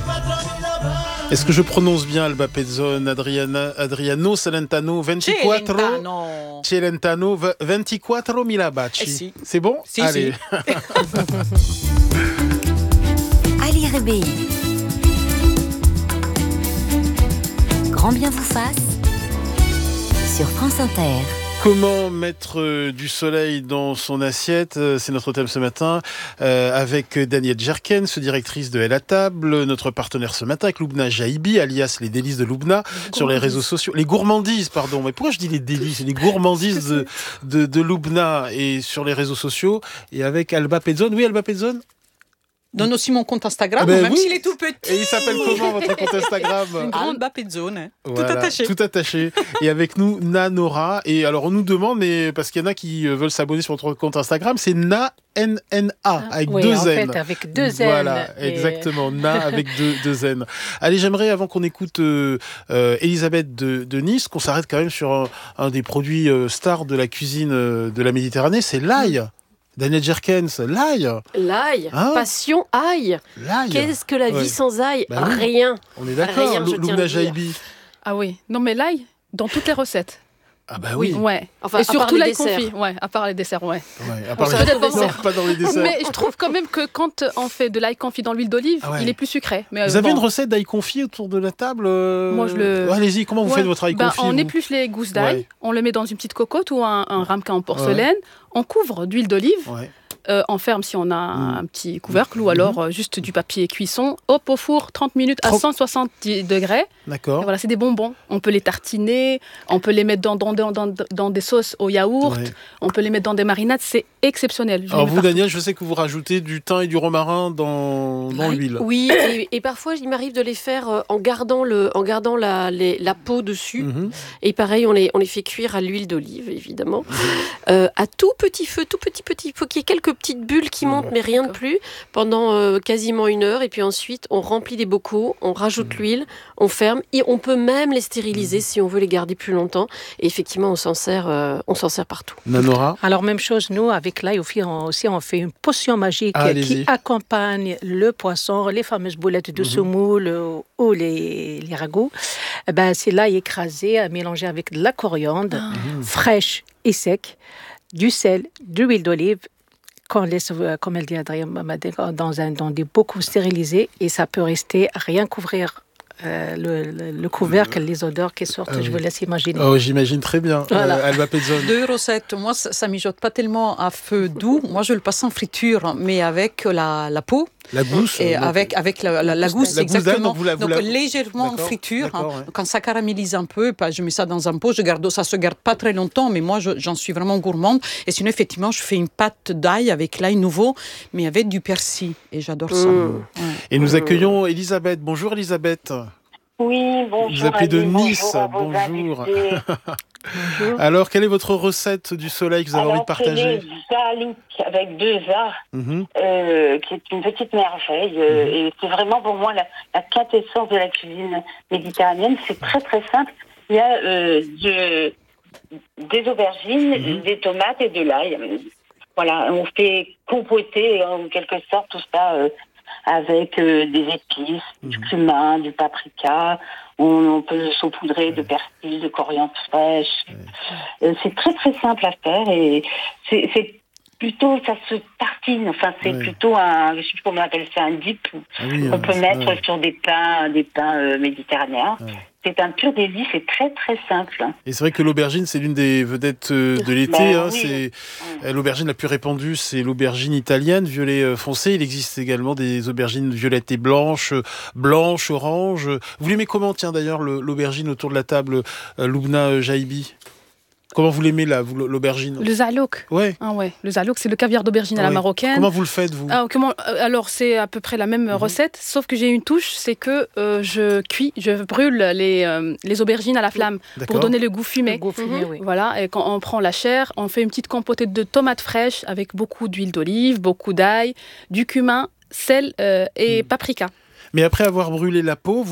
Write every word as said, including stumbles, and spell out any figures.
Est-ce que je prononce bien Alba Pezzone, Adriana, Adriano Celentano, vingt-quatre Celentano. Celentano, vingt-quatre mille baci. Eh si. C'est bon? Si, Allez. si. Ali Rebei. Grand bien vous fasse sur France Inter. Comment mettre du soleil dans son assiette? C'est notre thème ce matin euh, avec Danielle Jerkens, directrice de Elle à table, notre partenaire ce matin avec Loubna Jahibi, alias les délices de Loubna, les sur les réseaux sociaux. Les gourmandises, pardon. Mais pourquoi je dis les délices? Les gourmandises de, de, de Loubna et sur les réseaux sociaux. Et avec Alba Pezzone. Oui, Alba Pezzone? Donne aussi mon compte Instagram, ah ben même oui. s'il est tout petit. Et il s'appelle comment votre compte Instagram? Alba Pezzone, voilà, tout attaché. Tout attaché. Et avec nous, Nanora. Et alors, on nous demande, mais parce qu'il y en a qui veulent s'abonner sur votre compte Instagram, c'est Na N N A avec oui, deux en N. Fait, avec deux N. Voilà, et... exactement. Na avec deux, deux N. Allez, j'aimerais, avant qu'on écoute euh, euh, Elisabeth de, de Nice, qu'on s'arrête quand même sur un, un des produits euh, stars de la cuisine euh, de la Méditerranée, c'est l'ail. Mmh. Danielle Jerkens, l'ail. L'ail, hein? Passion ail. L'ail. Qu'est-ce que la vie ouais. sans ail? bah Rien. Oui. On est d'accord, Loubna Jahibi. Ah oui, non mais l'ail, dans toutes les recettes. Ah bah oui. Ouais. Enfin, et surtout l'ail confit. Ouais, à part les desserts, ouais. ouais à part les desserts. Non, pas dans les desserts. Mais je trouve quand même que quand on fait de l'ail confit dans l'huile d'olive, ah ouais. il est plus sucré. Mais vous euh, avez bon. une recette d'ail confit autour de la table? Moi, je le. Allez-y, comment vous ouais. faites votre ail ben, confit? On vous épluche les gousses d'ail, ouais. on le met dans une petite cocotte ou un, un ramequin en porcelaine, ouais. on couvre d'huile d'olive. Ouais. Euh, on ferme si on a mmh. un petit couvercle ou alors euh, juste du papier cuisson. Hop, au four, trente minutes à cent soixante-dix degrés. D'accord. Et voilà, c'est des bonbons. On peut les tartiner, on peut les mettre dans, dans, dans, dans, dans des sauces au yaourt, ouais. on peut les mettre dans des marinades. C'est exceptionnel. Je alors vous, Daniel, je sais que vous rajoutez du thym et du romarin dans, dans oui. l'huile. Oui, et, et parfois, il m'arrive de les faire en gardant, le, en gardant la, les, la peau dessus. Mmh. Et pareil, on les, on les fait cuire à l'huile d'olive, évidemment. Mmh. Euh, à tout petit feu, tout petit, petit. Il faut qu'il y ait quelques petites bulles qui montent, mais rien de plus, pendant euh, quasiment une heure. Et puis ensuite, on remplit des bocaux, on rajoute mmh. l'huile, on ferme. Et on peut même les stériliser mmh. si on veut les garder plus longtemps. Et effectivement, on s'en sert, euh, on s'en sert partout. Nanora? Alors, même chose, nous, avec l'ail, aussi, on fait une potion magique ah, qui accompagne le poisson, les fameuses boulettes de mmh. semoule euh, ou les, les ragoûts. Ben, c'est l'ail écrasé, mélangé avec de la coriandre, mmh. fraîche et sec, du sel, de l'huile d'olive, qu'on laisse, comme elle dit Adrien, dans, un, dans des bocaux stérilisés et ça peut rester, rien couvrir euh, le, le, le couvercle, euh, les odeurs qui sortent, ah oui. je vous laisse imaginer. Oh, j'imagine très bien. Voilà. Euh, Alba Pezzone. Deux recettes. Moi, ça, ça mijote pas tellement à feu doux. Moi, je le passe en friture, mais avec la, la peau. La gousse. Et avec, avec la, la, la gousse, la exactement. Donc, vous la, vous donc la... légèrement en friture. Hein. Ouais. Quand ça caramélise un peu, je mets ça dans un pot. Je garde, ça se garde pas très longtemps, mais moi, je, j'en suis vraiment gourmande. Et sinon, effectivement, je fais une pâte d'ail avec l'ail nouveau, mais avec du persil. Et j'adore ça. Mmh. Ouais. Et nous accueillons Elisabeth. Bonjour, Elisabeth. Oui, bonjour. Vous appelez de Nice. Bonjour. Bonjour. Bonjour. Alors, quelle est votre recette du soleil que vous avez Alors, envie de partager? C'est le zalouk avec deux A, mm-hmm. euh, qui est une petite merveille. Euh, mm-hmm. Et c'est vraiment pour moi la, la quintessence de la cuisine méditerranéenne. C'est très très simple. Il y a euh, de, des aubergines, mm-hmm. des tomates et de l'ail. Voilà, on fait compoter en quelque sorte tout ça euh, avec euh, des épices, mmh. du cumin, du paprika. On, on peut saupoudrer ouais. de persil, de coriandre fraîche. Ouais. Euh, c'est très très simple à faire et c'est, c'est plutôt, ça se tartine. Enfin, c'est ouais. plutôt un, je sais plus comment on appelle ça, un dip ah oui, qu'on hein, peut mettre ouais. sur des pains, des pains euh, méditerranéens. Ouais. C'est un pur délice, c'est très très simple. Et c'est vrai que l'aubergine, c'est l'une des vedettes de l'été. Ben, hein, oui. c'est... Oui. L'aubergine la plus répandue, c'est l'aubergine italienne, violet foncé. Il existe également des aubergines violettes et blanches, blanches, oranges. Vous l'aimez comment, tiens, d'ailleurs, l'aubergine autour de la table, Loubna Jahibi? Comment vous l'aimez, là, vous, l'aubergine? Le zalouk. Ouais. Ah ouais. Le zalouk, c'est le caviar d'aubergine ouais. à la marocaine. Comment vous le faites, vous? ah, comment, Alors, c'est à peu près la même mmh. recette, sauf que j'ai une touche, c'est que euh, je cuis, je brûle les, euh, les aubergines à la flamme D'accord. pour donner le goût fumé. Le goût fumé, mmh. oui. Voilà, et quand on prend la chair, on fait une petite compotée de tomates fraîches avec beaucoup d'huile d'olive, beaucoup d'ail, du cumin, sel euh, et mmh. paprika. Mais après avoir brûlé la peau, vous